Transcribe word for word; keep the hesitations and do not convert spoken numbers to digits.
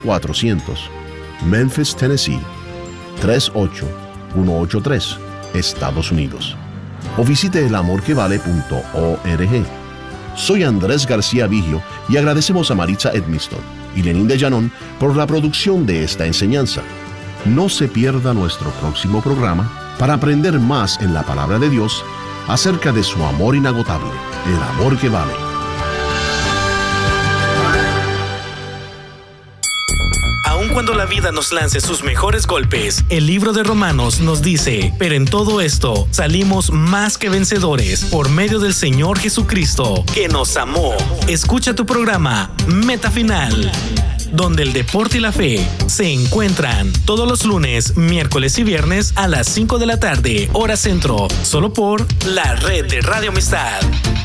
cuatrocientos Memphis, Tennessee tres ocho uno ocho tres, Estados Unidos. O visite el amor que vale punto org. Soy Andrés García Vigio y agradecemos a Maritza Edmiston y Lenín de Llanón por la producción de esta enseñanza. No se pierda nuestro próximo programa para aprender más en la palabra de Dios acerca de su amor inagotable, el amor que vale. Aun cuando la vida nos lance sus mejores golpes, el libro de Romanos nos dice: pero en todo esto salimos más que vencedores por medio del Señor Jesucristo, que nos amó. Escucha tu programa Meta Final, donde el deporte y la fe se encuentran todos los lunes, miércoles y viernes a las cinco de la tarde, hora centro, solo por la red de Radio Amistad.